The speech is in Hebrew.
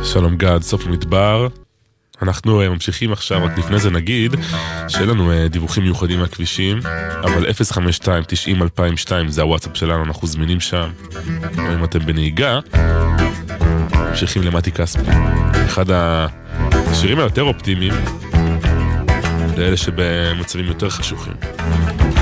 שלום גד, סוף המדבר. אנחנו ממשיכים עכשיו, רק לפני זה נגיד שאין לנו דיווחים מיוחדים מהכבישים, אבל 052-90-2002 זה הוואטסאפ שלנו, אנחנו זמינים שם. אם אתם בנהיגה, ממשיכים למתי כספי, אחד השירים היותר אופטימיים לאלה שבמצבים יותר חשוכים.